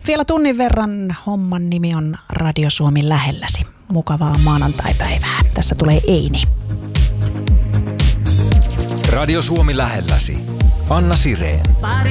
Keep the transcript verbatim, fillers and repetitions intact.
Vielä tunnin verran homman nimi on Radio Suomi lähelläsi. Mukavaa maanantaipäivää. Tässä tulee Eini. Radio Suomi lähelläsi. Anna Sireen.